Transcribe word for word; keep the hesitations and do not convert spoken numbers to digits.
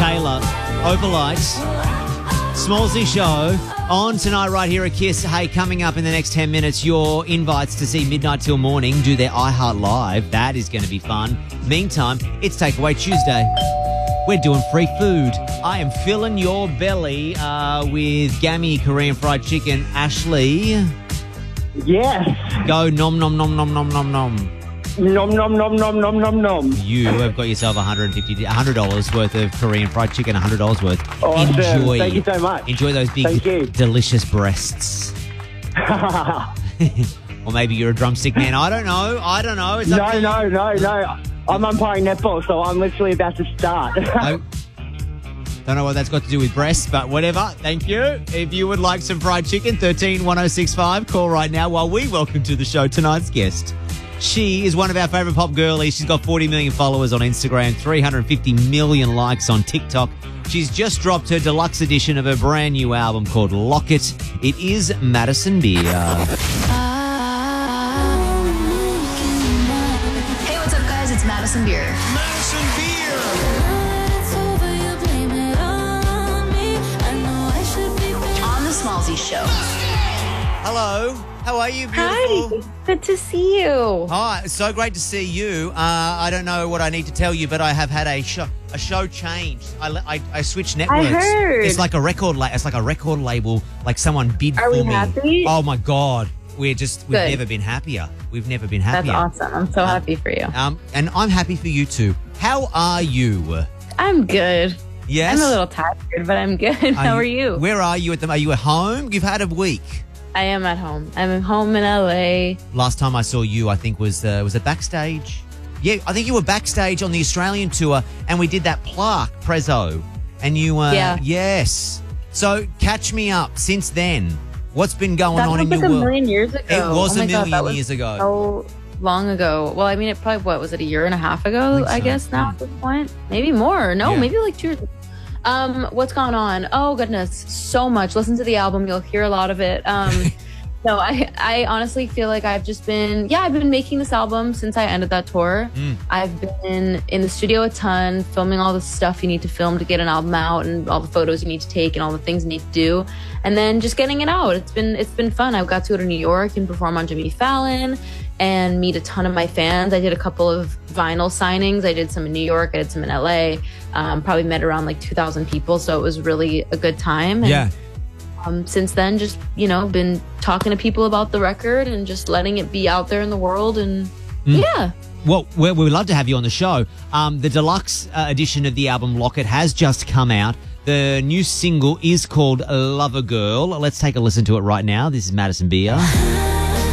Taylor, Overlight, Smallsy Show on tonight right here at Kiss. Hey, coming up in the next ten minutes, your invites to see Midnight Till Morning do their iHeart Live. That is going to be fun. Meantime, it's Takeaway Tuesday. We're doing free food. I am filling your belly uh, with Gammy Korean fried chicken. Ashley. Yes. Go nom nom nom nom nom nom nom. Nom, nom, nom, nom, nom, nom, nom. You have got yourself one hundred fifty dollars one hundred dollars worth of Korean fried chicken, one hundred dollars worth. Awesome. Enjoy. Thank you so much. Enjoy those big, delicious breasts. Or maybe you're a drumstick man. I don't know. I don't know. It's no, no, no, no. I'm umpiring netball, so I'm literally about to start. I don't know what that's got to do with breasts, but whatever. Thank you. If you would like some fried chicken, thirteen one oh six five, call right now while we welcome to the show tonight's guest. She is one of our favourite pop girlies. She's got forty million followers on Instagram, three hundred fifty million likes on TikTok. She's just dropped her deluxe edition of her brand new album called Lock It. It is Madison Beer. Hey, what's up, guys? It's Madison Beer. Madison Beer. On the Smallsy Show. Hello. How are you, beautiful? Hi. Good to see you. Hi. So great to see you. Uh, I don't know what I need to tell you, but I have had a show. A show changed. I, I, I switched networks. I heard. It's like a record. La- it's like a record label. Like someone bid Are for we me. happy? Oh my god. We're just. We've Good. never been happier. We've never been happier. That's awesome. I'm so Um, happy for you. Um, and I'm happy for you too. How are you? I'm good. Yes. I'm a little tired, but I'm good. How are you? Where are you at the? Are you at home? You've had a week. I am at home. I'm home in L A. Last time I saw you, I think was uh, was it backstage? Yeah, I think you were backstage on the Australian tour, and we did that plaque prezzo, and you. Uh, Yeah. Yes. So catch me up. Since then, what's been going That on was in like your a world? million years ago. It was Oh a my God, million that was years ago. So long ago. Well, I mean, it probably, what, was it a year and a half ago, think I, so. guess, now Mm. at this point? Maybe more. No, Yeah. maybe like two years ago. Um, what's going on? Oh, goodness. So much. Listen to the album. You'll hear a lot of it. Um, no, I, I honestly feel like I've just been, yeah, I've been making this album since I ended that tour. Mm. I've been in the studio a ton, filming all the stuff you need to film to get an album out, and all the photos you need to take, and all the things you need to do, and then just getting it out. It's been it's been fun. I've got to go to New York and perform on Jimmy Fallon and meet a ton of my fans. I did a couple of vinyl signings. I did some in New York. I did some in L A. Um, probably met around like two thousand people, so it was really a good time. And, Yeah. Um, since then, just, you know, been talking to people about the record and just letting it be out there in the world. And Mm. yeah. Well, we would love to have you on the show. Um, the deluxe uh, edition of the album Lock It has just come out. The new single is called Lover Girl. Let's take a listen to it right now. This is Madison Beer.